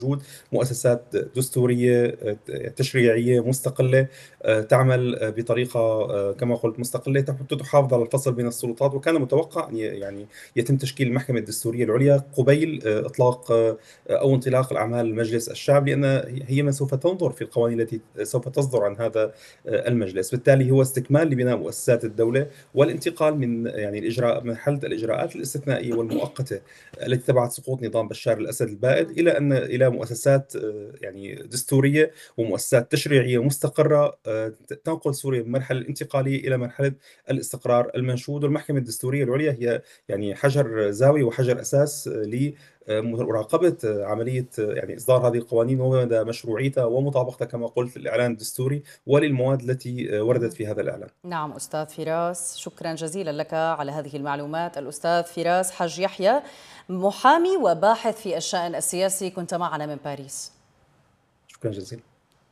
وجود مؤسسات دستورية تشريعية مستقلة، تعمل بطريقة كما قلت مستقلة تحافظ على الفصل بين السلطات. وكان متوقع أن يعني يتم تشكيل المحكمة الدستورية العليا قبيل إطلاق أو انطلاق الأعمال المجلس الشعب، لأن هي من سوف تنظر في القوانين التي سوف تصدر عن هذا المجلس. بالتالي هو استكمال لبناء مؤسسات الدولة والانتقال من يعني الإجراء مرحلة الإجراءات الاستثنائية والمؤقتة التي تبعت سقوط نظام بشار الأسد البائد إلى مؤسسات يعني دستورية ومؤسسات تشريعية مستقرة تنقل سوريا من المرحلة الانتقالية إلى مرحلة الاستقرار المنشود. والمحكمة الدستورية العليا هي يعني حجر زاوية وحجر أساس لمراقبة عملية يعني إصدار هذه القوانين ومدى مشروعيتها ومطابقتها كما قلت للإعلان الدستوري وللمواد التي وردت في هذا الإعلان. نعم أستاذ فراس، شكرا جزيلا لك على هذه المعلومات. الأستاذ فراس حج يحيى، محامي وباحث في الشأن السياسي، كنت معنا من باريس. شكرا جزيلا.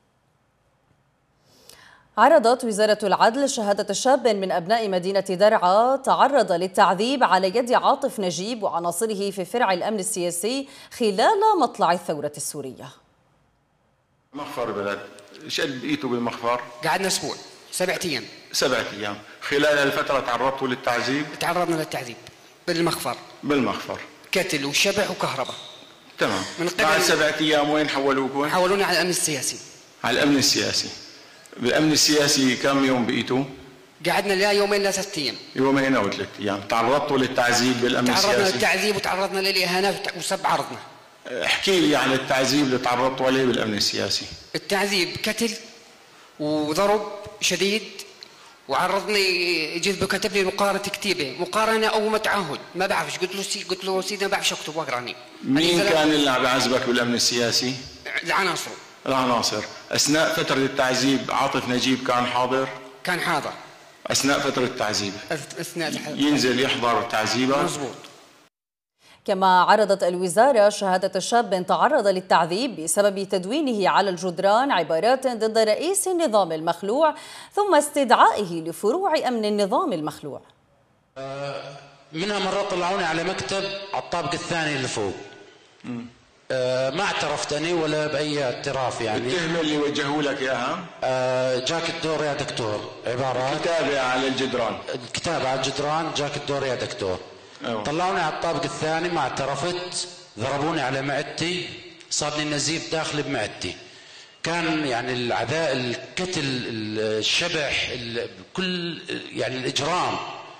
عرضت وزارة العدل شهادة شاب من أبناء مدينة درعا تعرض للتعذيب على يد عاطف نجيب وعناصره في فرع الأمن السياسي خلال مطلع الثورة السورية. مخفر بلد، ايش قد بقيته بالمخفر؟ قعدنا اسبوع، 7 ايام. 7 ايام، خلال الفترة تعرضتوا للتعذيب؟ تعرضنا للتعذيب بالمخفر. بالمخفر. كتل وشبح وكهرباء. تمام. بعد 7 ايام وين حولوكم؟ حولونا على الامن السياسي. على الامن السياسي. بالامن السياسي كم يوم بقيتوا؟ قعدنا لا يومين لا 3 ايام. يومين او 3 ايام، تعرضتوا للتعذيب بالامن السياسي؟ تعرضنا للتعذيب وتعرضنا للاهانات وسب عرضنا. احكي لي عن التعذيب اللي تعرضتوا عليه بالامن السياسي. التعذيب كتل وضرب شديد، وعرضني جذب كتب لي مقارنة كتيبة، مقارنة أو تعهد ما بعرفش. قلت له سيدي ما بعرفش أكتب وأقرأني. مين كان اللي عم يعذبك بالأمن السياسي؟ العناصر. العناصر. أثناء فترة التعذيب عاطف نجيب كان حاضر؟ كان حاضر. أثناء فترة التعذيب؟ أثناء ينزل يحضر تعذيبك؟ مزبوط. كما عرضت الوزارة شهادة شاب تعرض للتعذيب بسبب تدوينه على الجدران عبارات ضد رئيس النظام المخلوع ثم استدعائه لفروع أمن النظام المخلوع. منها مرة طلعوني على مكتب على الطابق الثاني اللي فوق. ما اعترفت أنا ولا بأي اعتراف يعني. التهمة اللي وجهوا لك إياها؟ جاك الدور يا دكتور، عبارات كتابة على الجدران. الكتابة على الجدران، جاك الدور يا دكتور. أوه. طلعوني على الطابق الثاني، ما اعترفت، ضربوني على معدتي، صابني النزيف داخل بمعدتي. كان يعني العذاب، القتل، الشبح، كل يعني الإجرام.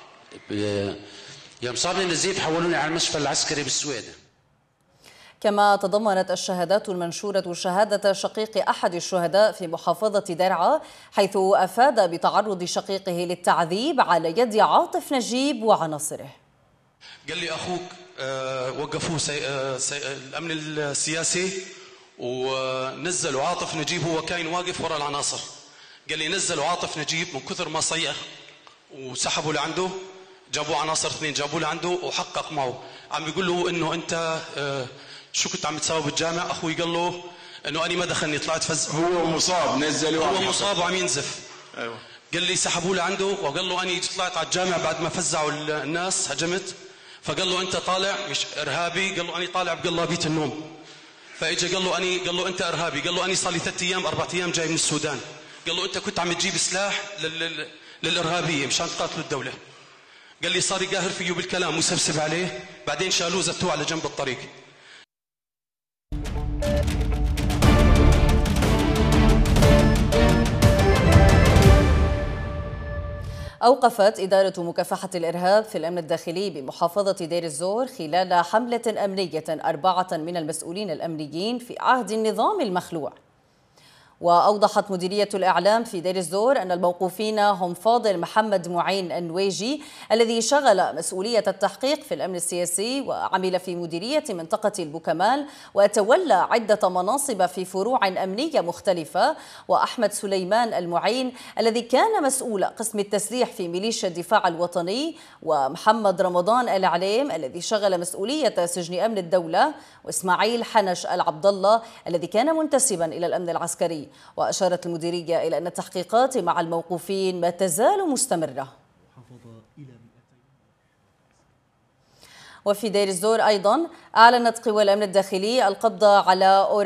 يوم صابني النزيف حولوني على المستشفى العسكري بالسويدة. كما تضمنت الشهادات المنشورة شهادة شقيق أحد الشهداء في محافظة درعا، حيث أفاد بتعرض شقيقه للتعذيب على يد عاطف نجيب وعناصره. قال لي أخوك وقفوه الأمن السياسي ونزلوا عاطف نجيب، هو كاين واقف وراء العناصر. قال لي نزلوا عاطف نجيب من كثر ما صيح وسحبوا لعنده، جابوا عناصر 2 جابوا لعنده وحقق معه. عم بيقول له انه انت شو كنت عم تساوي بالجامع؟ اخوي قال له انه انا ما دخلني، طلعت فز. هو مصاب، نزلوا، هو مصاب وعم ينزف. ايوه. قال لي سحبوا له وقال له انا طلعت على الجامع بعد ما فزعوا الناس، هجمت. فقال له انت طالع مش ارهابي؟ قال له انا طالع بقلابيه النوم. فاجى قال له انت ارهابي؟ قال له انا صار لي 3 ايام 4 ايام جاي من السودان. قال له انت كنت عم تجيب سلاح للارهابيه مشان تقاتلوا الدوله. قال لي صار يقاهر فيه بالكلام وسبسب عليه، بعدين شالوه زتوه على جنب الطريق. أوقفت إدارة مكافحة الإرهاب في الأمن الداخلي بمحافظة دير الزور خلال حملة أمنية 4 من المسؤولين الأمنيين في عهد النظام المخلوع. وأوضحت مديرية الإعلام في دير الزور أن الموقوفين هم فاضل محمد معين النويجي الذي شغل مسؤولية التحقيق في الأمن السياسي وعمل في مديرية منطقة البوكمال وتولى عدة مناصب في فروع أمنية مختلفة، وأحمد سليمان المعين الذي كان مسؤول قسم التسليح في ميليشيا الدفاع الوطني، ومحمد رمضان العليم الذي شغل مسؤولية سجن أمن الدولة، وإسماعيل حنش العبد الله الذي كان منتسبا إلى الأمن العسكري. وأشارت المديرية إلى أن التحقيقات مع الموقوفين ما تزال مستمرة. وفي دير الزور أيضا أعلنت قوى الأمن الداخلي القبض على